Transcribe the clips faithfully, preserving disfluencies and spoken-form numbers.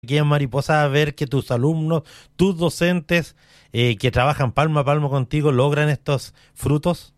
aquí en Mariposa, a ver que tus alumnos, tus docentes eh, que trabajan palmo a palmo contigo logran estos frutos?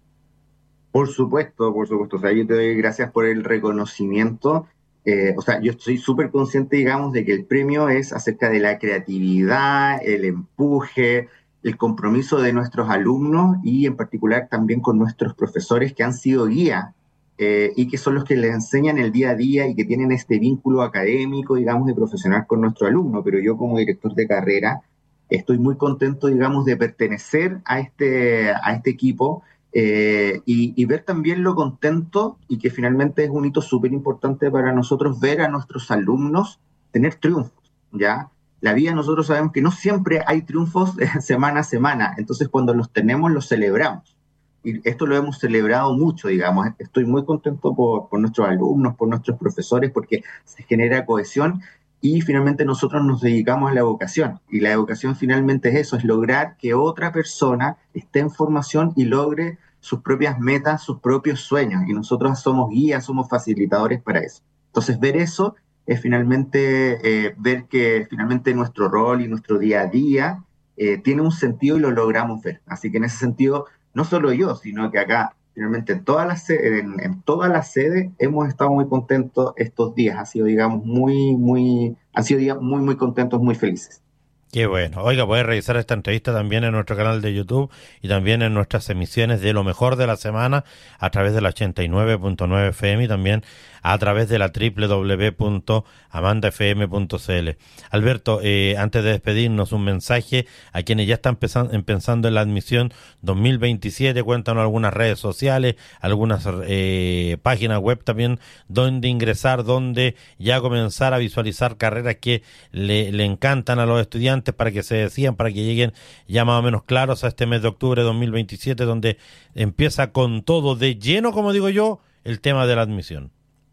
Por supuesto, por supuesto. O sea, yo te doy gracias por el reconocimiento. Eh, o sea, yo estoy súper consciente, digamos, de que el premio es acerca de la creatividad, el empuje, el compromiso de nuestros alumnos y en particular también con nuestros profesores que han sido guía eh, y que son los que les enseñan el día a día y que tienen este vínculo académico, digamos, de profesional con nuestro alumno. Pero yo como director de carrera estoy muy contento, digamos, de pertenecer a este, a este equipo eh, y, y, ver también lo contento y que finalmente es un hito súper importante para nosotros ver a nuestros alumnos tener triunfos, ¿ya? La vida nosotros sabemos que no siempre hay triunfos eh, semana a semana, entonces cuando los tenemos los celebramos. Y esto lo hemos celebrado mucho, digamos. Estoy muy contento por, por nuestros alumnos, por nuestros profesores, porque se genera cohesión y finalmente nosotros nos dedicamos a la educación. Y la educación finalmente es eso, es lograr que otra persona esté en formación y logre sus propias metas, sus propios sueños. Y nosotros somos guías, somos facilitadores para eso. Entonces, ver eso es finalmente eh, ver que finalmente nuestro rol y nuestro día a día eh, tiene un sentido y lo logramos ver. Así que en ese sentido, no solo yo, sino que acá finalmente en todas las en, en toda la sede hemos estado muy contentos estos días. Ha sido, digamos, muy, muy, han sido días muy, muy contentos, muy felices. Qué bueno. Oiga, puedes revisar esta entrevista también en nuestro canal de YouTube y también en nuestras emisiones de lo mejor de la semana a través de la ochenta y nueve punto nueve F M y también a través de la doble u doble u doble u punto amanda f m punto c l. Alberto, eh, antes de despedirnos, un mensaje a quienes ya están pensando, pensando en la admisión dos mil veintisiete. Cuéntanos algunas redes sociales, algunas eh, páginas web también donde ingresar, donde ya comenzar a visualizar carreras que le, le encantan a los estudiantes para que se decidan, para que lleguen ya más o menos claros a este mes de octubre de dos mil veintisiete, donde empieza con todo de lleno, como digo yo, el tema de la admisión.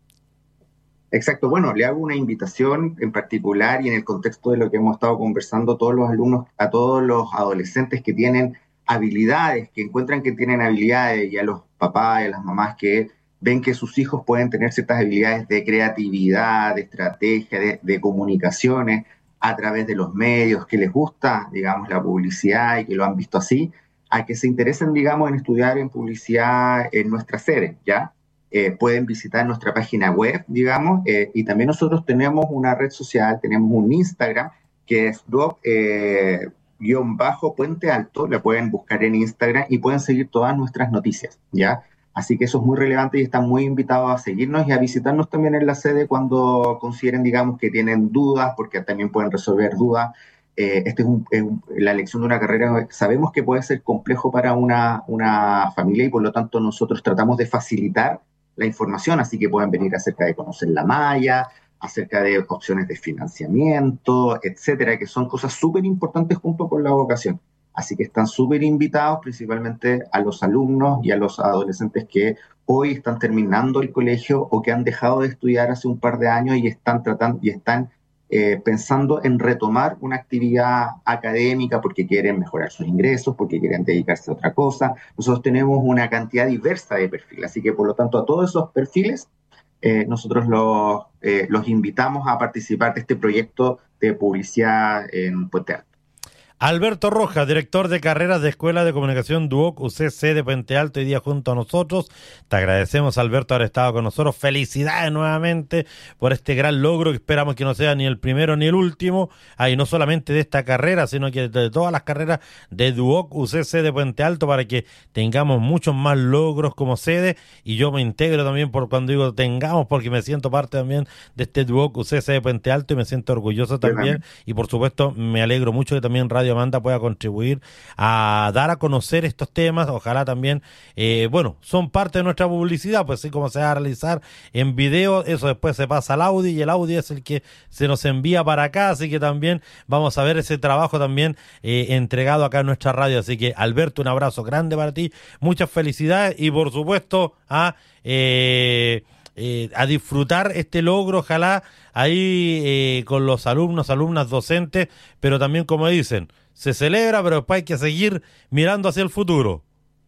Exacto, bueno, le hago una invitación en particular y en el contexto de lo que hemos estado conversando a todos los alumnos, a todos los adolescentes que tienen habilidades, que encuentran que tienen habilidades y a los papás y a las mamás que ven que sus hijos pueden tener ciertas habilidades de creatividad, de estrategia, de, de comunicaciones a través de los medios, que les gusta, digamos, la publicidad y que lo han visto así, a que se interesen, digamos, en estudiar en publicidad en nuestra sede, ¿ya? Eh, pueden visitar nuestra página web, digamos, eh, y también nosotros tenemos una red social, tenemos un Instagram que es doc, eh, guión bajo Puente Alto, la pueden buscar en Instagram y pueden seguir todas nuestras noticias, ¿ya? Así que eso es muy relevante y están muy invitados a seguirnos y a visitarnos también en la sede cuando consideren, digamos, que tienen dudas, porque también pueden resolver dudas. Eh, este es, un, es un, la elección de una carrera, sabemos que puede ser complejo para una, una familia y por lo tanto nosotros tratamos de facilitar la información, así que pueden venir acerca de conocer la malla, acerca de opciones de financiamiento, etcétera, que son cosas súper importantes junto con la vocación. Así que están súper invitados principalmente a los alumnos y a los adolescentes que hoy están terminando el colegio o que han dejado de estudiar hace un par de años y están tratando y están eh, pensando en retomar una actividad académica porque quieren mejorar sus ingresos, porque quieren dedicarse a otra cosa. Nosotros tenemos una cantidad diversa de perfiles, así que por lo tanto a todos esos perfiles eh, nosotros los, eh, los invitamos a participar de este proyecto de publicidad en Puente Alto. Alberto Rojas, director de carreras de Escuela de Comunicación Duoc U C C de Puente Alto, hoy día junto a nosotros. Te agradecemos, Alberto, haber estado con nosotros. Felicidades nuevamente por este gran logro que esperamos que no sea ni el primero ni el último. Ah, y no solamente de esta carrera, sino que de todas las carreras de Duoc U C C de Puente Alto para que tengamos muchos más logros como sede. Y yo me integro también por cuando digo tengamos, porque me siento parte también de este Duoc U C C de Puente Alto y me siento orgulloso también. Y por supuesto me alegro mucho que también Radio Amanda pueda contribuir a dar a conocer estos temas. Ojalá también, eh, bueno, son parte de nuestra publicidad, pues así como se va a realizar en video, eso después se pasa al audio y el audio es el que se nos envía para acá, así que también vamos a ver ese trabajo también eh, entregado acá en nuestra radio. Así que, Alberto, un abrazo grande para ti, muchas felicidades y por supuesto a... Eh, Eh, a disfrutar este logro, ojalá ahí eh, con los alumnos, alumnas, docentes, pero también como dicen, se celebra, pero después hay que seguir mirando hacia el futuro.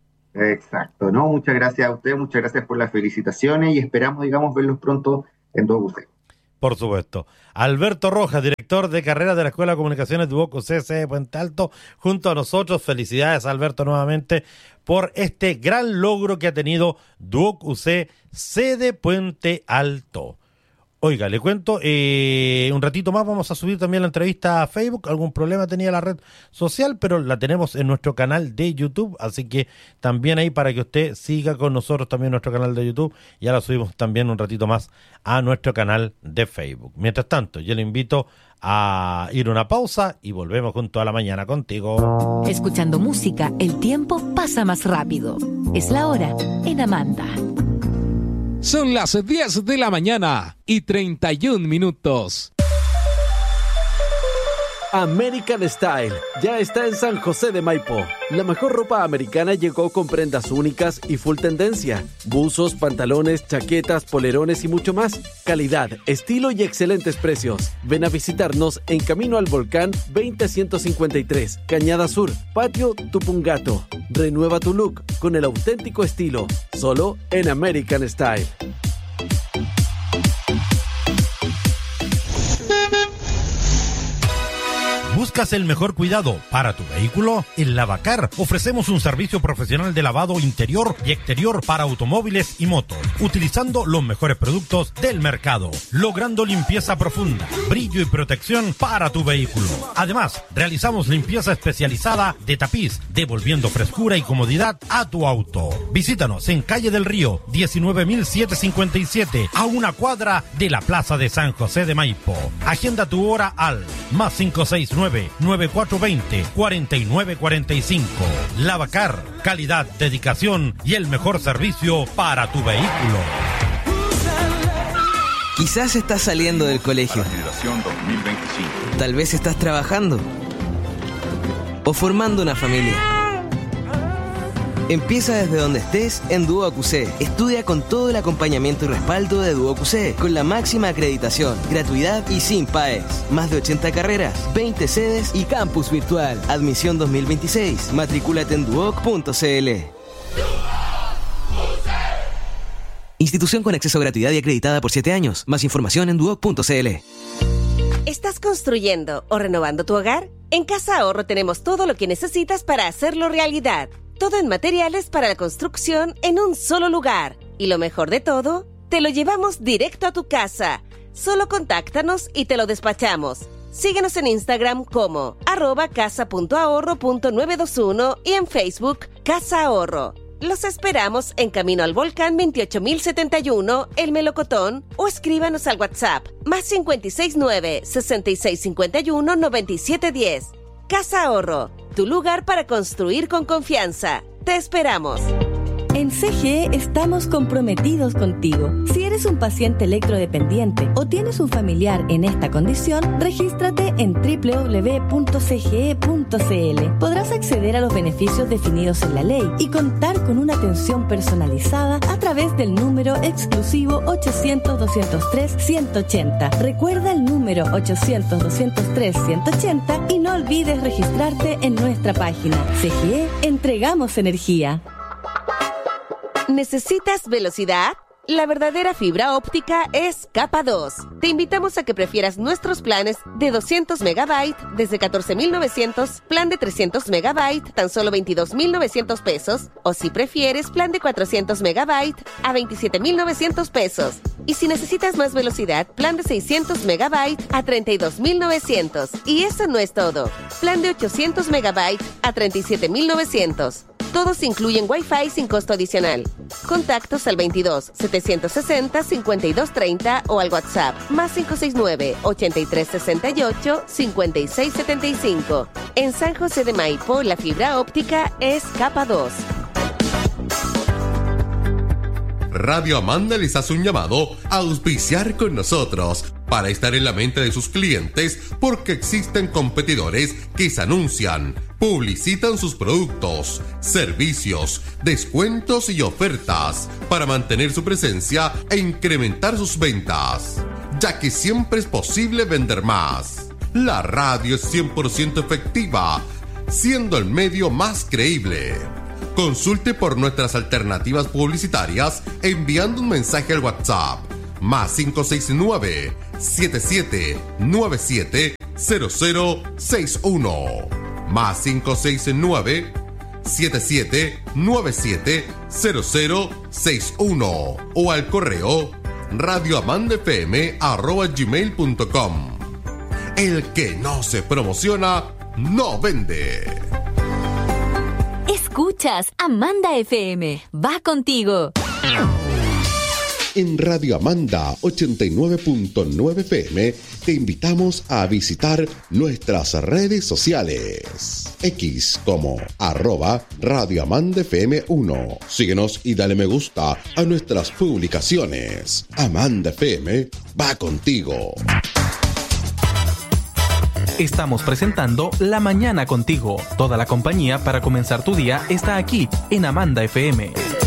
Exacto, ¿no? Muchas gracias a ustedes, muchas gracias por las felicitaciones y esperamos, digamos, verlos pronto en todos ustedes. Por supuesto. Alberto Rojas, director de carreras de la Escuela de Comunicaciones Duoc U C C de Puente Alto, junto a nosotros. Felicidades, Alberto, nuevamente por este gran logro que ha tenido Duoc U C C de Puente Alto. Oiga, le cuento, eh, un ratito más vamos a subir también la entrevista a Facebook. Algún problema tenía la red social, pero la tenemos en nuestro canal de YouTube, así que también ahí para que usted siga con nosotros también en nuestro canal de YouTube. Ya la subimos también un ratito más a nuestro canal de Facebook. Mientras tanto, yo le invito a ir a una pausa y volvemos junto a la mañana contigo. Escuchando música, el tiempo pasa más rápido. Es la hora en Amanda. Son las diez de la mañana y treinta y un minutos. American Style ya está en San José de Maipo. La mejor ropa americana llegó con prendas únicas y full tendencia. Buzos, pantalones, chaquetas, polerones y mucho más. Calidad, estilo y excelentes precios. Ven a visitarnos en Camino al Volcán veinte ciento cincuenta y tres, Cañada Sur, Patio Tupungato. Renueva tu look con el auténtico estilo, solo en American Style. ¿Buscas el mejor cuidado para tu vehículo? En Lavacar ofrecemos un servicio profesional de lavado interior y exterior para automóviles y motos, utilizando los mejores productos del mercado, logrando limpieza profunda, brillo y protección para tu vehículo. Además, realizamos limpieza especializada de tapiz, devolviendo frescura y comodidad a tu auto. Visítanos en Calle del Río, diecinueve mil setecientos cincuenta y siete, a una cuadra de la Plaza de San José de Maipo. Agenda tu hora al más cinco seis nueve, nueve cuatro dos cero, cuatro nueve cuatro cinco. Lavacar, calidad, dedicación y el mejor servicio para tu vehículo. Quizás estás saliendo del colegio. Tal vez estás trabajando o formando una familia. Empieza desde donde estés en Duoc U C. Estudia con todo el acompañamiento y respaldo de Duoc U C, con la máxima acreditación, gratuidad y sin P A E S. Más de ochenta carreras, veinte sedes y campus virtual. Admisión dos mil veintiséis. Matricúlate en duoc punto c l. Institución con acceso a gratuidad y acreditada por siete años. Más información en duoc punto c l. ¿Estás construyendo o renovando tu hogar? En Casa Ahorro tenemos todo lo que necesitas para hacerlo realidad. Todo en materiales para la construcción en un solo lugar. Y lo mejor de todo, te lo llevamos directo a tu casa. Solo contáctanos y te lo despachamos. Síguenos en Instagram como arroba casa punto ahorro punto novecientos veintiuno y en Facebook Casa Ahorro. Los esperamos en Camino al Volcán veintiocho mil setenta y uno, El Melocotón, o escríbanos al WhatsApp más cinco seis nueve, seis seis cinco uno, nueve siete uno cero. Casa Ahorro, tu lugar para construir con confianza. Te esperamos. En C G E estamos comprometidos contigo. Si eres un paciente electrodependiente o tienes un familiar en esta condición, regístrate en doble u doble u doble u punto c g e punto c l. Podrás acceder a los beneficios definidos en la ley y contar con una atención personalizada a través del número exclusivo ochocientos, doscientos tres, ciento ochenta. Recuerda el número ochocientos, doscientos tres, ciento ochenta y no olvides registrarte en nuestra página. C G E, entregamos energía. ¿Necesitas velocidad? La verdadera fibra óptica es Capa dos. Te invitamos a que prefieras nuestros planes de doscientos megabytes desde catorce mil novecientos, plan de trescientos megabytes tan solo veintidós mil novecientos pesos, o si prefieres plan de cuatrocientos megabytes a veintisiete mil novecientos pesos. Y si necesitas más velocidad, plan de seiscientos megabytes a treinta y dos mil novecientos. Y eso no es todo. Plan de ochocientos megabytes a treinta y siete mil novecientos. Todos incluyen Wi-Fi sin costo adicional. Contactos al veintidós, setecientos sesenta, cincuenta y dos treinta o al WhatsApp más cinco seis nueve, ochenta y tres sesenta y ocho, cincuenta y seis setenta y cinco. En San José de Maipo, la fibra óptica es Capa dos. Radio Amanda les hace un llamado a auspiciar con nosotros para estar en la mente de sus clientes, porque existen competidores que se anuncian, publicitan sus productos, servicios, descuentos y ofertas para mantener su presencia e incrementar sus ventas, ya que siempre es posible vender más. La radio es cien por ciento efectiva, siendo el medio más creíble. Consulte por nuestras alternativas publicitarias enviando un mensaje al WhatsApp más cinco seis nueve, siete siete nueve siete, cero cero seis uno, más cinco seis nueve, siete siete nueve siete, cero cero seis uno o al correo radioamandafm arroba gmail punto com. El que no se promociona, no vende. Escuchas Amanda F M. Va contigo. En Radio Amanda ochenta y nueve punto nueve F M te invitamos a visitar nuestras redes sociales. X como arroba Radio Amanda F M uno. Síguenos y dale me gusta a nuestras publicaciones. Amanda F M va contigo. Estamos presentando La Mañana Contigo. Toda la compañía para comenzar tu día está aquí en Amanda F M.